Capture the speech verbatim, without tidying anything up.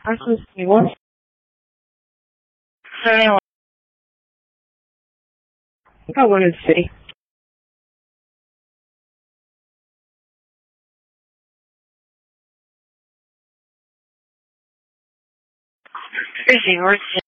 I'm supposed to be what? seventy-one. I wanted to see. Busy, where's